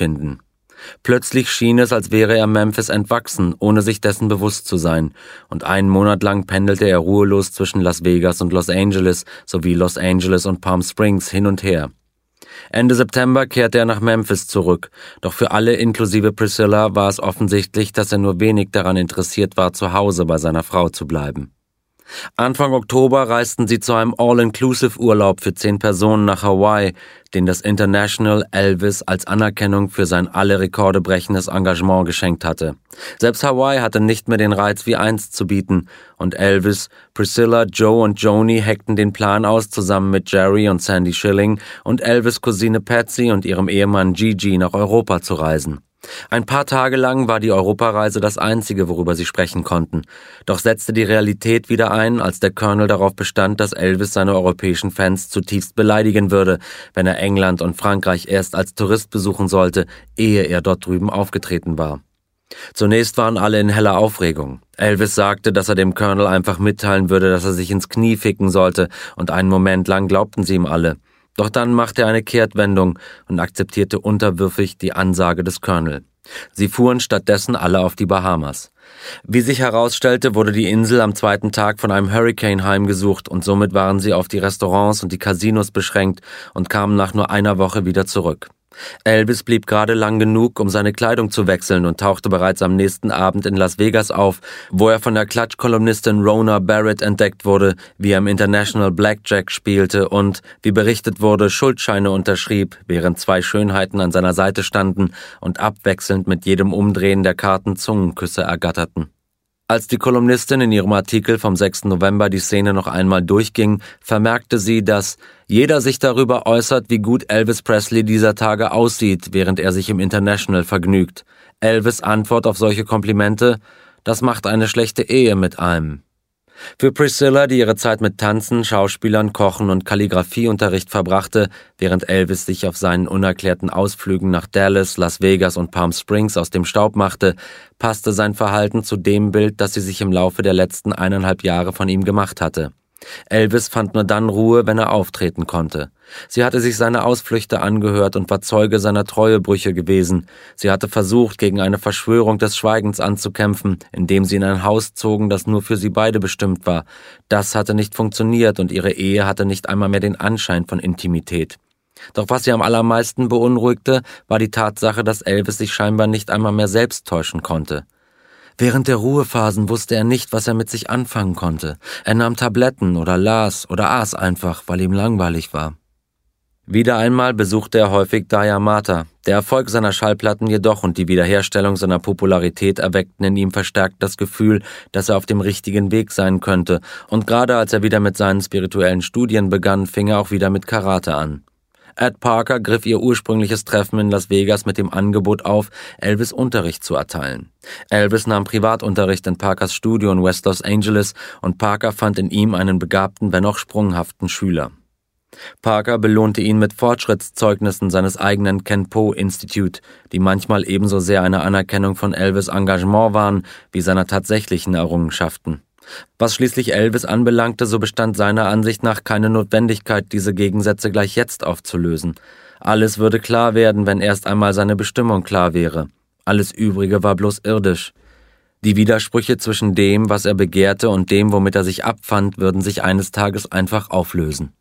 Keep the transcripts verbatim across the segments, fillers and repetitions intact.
finden. Plötzlich schien es, als wäre er Memphis entwachsen, ohne sich dessen bewusst zu sein, und einen Monat lang pendelte er ruhelos zwischen Las Vegas und Los Angeles sowie Los Angeles und Palm Springs hin und her. Ende September kehrte er nach Memphis zurück, doch für alle inklusive Priscilla war es offensichtlich, dass er nur wenig daran interessiert war, zu Hause bei seiner Frau zu bleiben. Anfang Oktober reisten sie zu einem All-Inclusive-Urlaub für zehn Personen nach Hawaii, den das International Elvis als Anerkennung für sein alle Rekorde brechendes Engagement geschenkt hatte. Selbst Hawaii hatte nicht mehr den Reiz wie einst zu bieten, und Elvis, Priscilla, Joe und Joni heckten den Plan aus, zusammen mit Jerry und Sandy Schilling und Elvis' Cousine Patsy und ihrem Ehemann Gigi nach Europa zu reisen. Ein paar Tage lang war die Europareise das Einzige, worüber sie sprechen konnten. Doch setzte die Realität wieder ein, als der Colonel darauf bestand, dass Elvis seine europäischen Fans zutiefst beleidigen würde, wenn er England und Frankreich erst als Tourist besuchen sollte, ehe er dort drüben aufgetreten war. Zunächst waren alle in heller Aufregung. Elvis sagte, dass er dem Colonel einfach mitteilen würde, dass er sich ins Knie ficken sollte, und einen Moment lang glaubten sie ihm alle. Doch dann machte er eine Kehrtwendung und akzeptierte unterwürfig die Ansage des Colonel. Sie fuhren stattdessen alle auf die Bahamas. Wie sich herausstellte, wurde die Insel am zweiten Tag von einem Hurricane heimgesucht, und somit waren sie auf die Restaurants und die Casinos beschränkt und kamen nach nur einer Woche wieder zurück. Elvis blieb gerade lang genug, um seine Kleidung zu wechseln, und tauchte bereits am nächsten Abend in Las Vegas auf, wo er von der Klatsch-Kolumnistin Rona Barrett entdeckt wurde, wie er im International Blackjack spielte und, wie berichtet wurde, Schuldscheine unterschrieb, während zwei Schönheiten an seiner Seite standen und abwechselnd mit jedem Umdrehen der Karten Zungenküsse ergatterten. Als die Kolumnistin in ihrem Artikel vom sechsten November die Szene noch einmal durchging, vermerkte sie, dass jeder sich darüber äußert, wie gut Elvis Presley dieser Tage aussieht, während er sich im International vergnügt. Elvis' Antwort auf solche Komplimente: Das macht eine schlechte Ehe mit einem. Für Priscilla, die ihre Zeit mit Tanzen, Schauspielern, Kochen und Kalligraphieunterricht verbrachte, während Elvis sich auf seinen unerklärten Ausflügen nach Dallas, Las Vegas und Palm Springs aus dem Staub machte, passte sein Verhalten zu dem Bild, das sie sich im Laufe der letzten eineinhalb Jahre von ihm gemacht hatte. Elvis fand nur dann Ruhe, wenn er auftreten konnte. Sie hatte sich seine Ausflüchte angehört und war Zeuge seiner Treuebrüche gewesen. Sie hatte versucht, gegen eine Verschwörung des Schweigens anzukämpfen, indem sie in ein Haus zogen, das nur für sie beide bestimmt war. Das hatte nicht funktioniert, und ihre Ehe hatte nicht einmal mehr den Anschein von Intimität. Doch was sie am allermeisten beunruhigte, war die Tatsache, dass Elvis sich scheinbar nicht einmal mehr selbst täuschen konnte. Während der Ruhephasen wusste er nicht, was er mit sich anfangen konnte. Er nahm Tabletten oder las oder aß einfach, weil ihm langweilig war. Wieder einmal besuchte er häufig Daya Mata. Der Erfolg seiner Schallplatten jedoch und die Wiederherstellung seiner Popularität erweckten in ihm verstärkt das Gefühl, dass er auf dem richtigen Weg sein könnte, und gerade als er wieder mit seinen spirituellen Studien begann, fing er auch wieder mit Karate an. Ed Parker griff ihr ursprüngliches Treffen in Las Vegas mit dem Angebot auf, Elvis Unterricht zu erteilen. Elvis nahm Privatunterricht in Parkers Studio in West Los Angeles, und Parker fand in ihm einen begabten, wenn auch sprunghaften Schüler. Parker belohnte ihn mit Fortschrittszeugnissen seines eigenen Kenpo Institute, die manchmal ebenso sehr eine Anerkennung von Elvis' Engagement waren wie seiner tatsächlichen Errungenschaften. Was schließlich Elvis anbelangte, so bestand seiner Ansicht nach keine Notwendigkeit, diese Gegensätze gleich jetzt aufzulösen. Alles würde klar werden, wenn erst einmal seine Bestimmung klar wäre. Alles Übrige war bloß irdisch. Die Widersprüche zwischen dem, was er begehrte, und dem, womit er sich abfand, würden sich eines Tages einfach auflösen.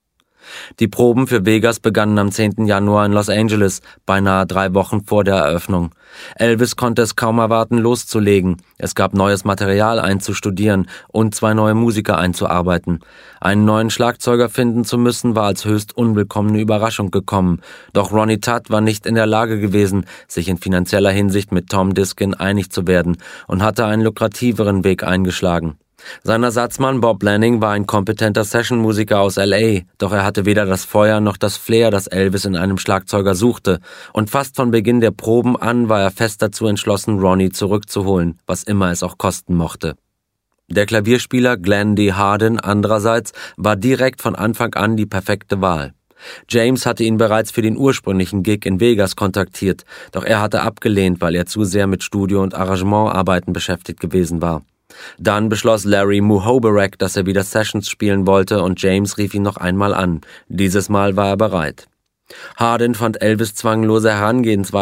Die Proben für Vegas begannen am zehnten Januar in Los Angeles, beinahe drei Wochen vor der Eröffnung. Elvis konnte es kaum erwarten, loszulegen. Es gab neues Material einzustudieren und zwei neue Musiker einzuarbeiten. Einen neuen Schlagzeuger finden zu müssen, war als höchst unwillkommene Überraschung gekommen. Doch Ronnie Tutt war nicht in der Lage gewesen, sich in finanzieller Hinsicht mit Tom Diskin einig zu werden, und hatte einen lukrativeren Weg eingeschlagen. Sein Ersatzmann Bob Lanning war ein kompetenter Sessionmusiker aus L A, doch er hatte weder das Feuer noch das Flair, das Elvis in einem Schlagzeuger suchte, und fast von Beginn der Proben an war er fest dazu entschlossen, Ronnie zurückzuholen, was immer es auch kosten mochte. Der Klavierspieler Glenn D. Hardin andererseits war direkt von Anfang an die perfekte Wahl. James hatte ihn bereits für den ursprünglichen Gig in Vegas kontaktiert, doch er hatte abgelehnt, weil er zu sehr mit Studio- und Arrangementarbeiten beschäftigt gewesen war. Dann beschloss Larry Muhoberac, dass er wieder Sessions spielen wollte, und James rief ihn noch einmal an. Dieses Mal war er bereit. Hardin fand Elvis' zwanglose Herangehensweise